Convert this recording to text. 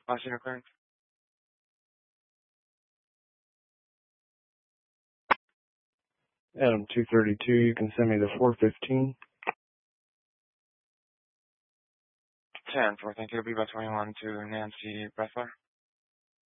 Passenger clearance. Adam 232, you can send me the 415. 10 for thank you. Be about 21 to Nancy Breathler.